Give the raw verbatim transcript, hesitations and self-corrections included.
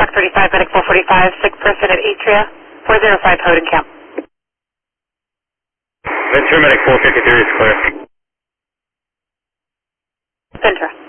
Block thirty-five, Medic four forty-five, sick person at Atria, four oh five Hoden Camp. Ventura Medic four fifty-three is clear. Ventura.